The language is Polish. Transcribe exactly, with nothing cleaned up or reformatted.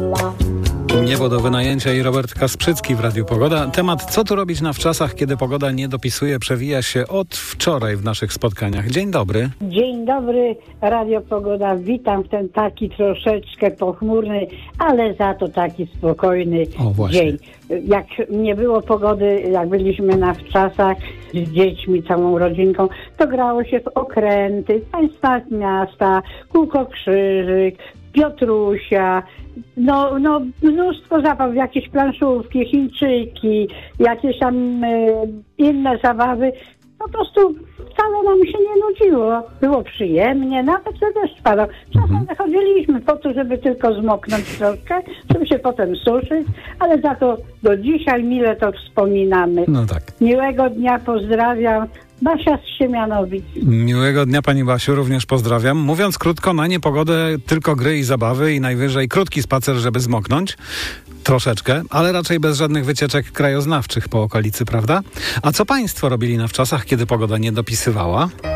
Niebo do wynajęcia i Robert Kasprzycki w Radiu Pogoda. Temat, co tu robić na wczasach, kiedy pogoda nie dopisuje, przewija się od wczoraj w naszych spotkaniach. Dzień dobry. Dzień dobry, Radio Pogoda. Witam w ten taki troszeczkę pochmurny, ale za to taki spokojny o, dzień. Jak nie było pogody, jak byliśmy na wczasach z dziećmi, całą rodzinką, to grało się w okręty, państwa miasta, kółko krzyżyk, Piotrusia, no, no mnóstwo zabaw, jakieś planszówki, chińczyki, jakieś tam e, inne zabawy. Po prostu wcale nam się nie nudziło. Było przyjemnie, nawet że deszcz padał. Czasem Mhm. wychodziliśmy po to, żeby tylko zmoknąć troszkę, żeby się potem suszyć, ale za to do dzisiaj mile to wspominamy. No tak. Miłego dnia, pozdrawiam. Basia z Siemianowic. Miłego dnia, pani Basiu, również pozdrawiam. Mówiąc krótko, na niepogodę tylko gry i zabawy i najwyżej krótki spacer, żeby zmoknąć. Troszeczkę, ale raczej bez żadnych wycieczek krajoznawczych po okolicy, prawda? A co państwo robili na wczasach, kiedy pogoda nie dopisywała?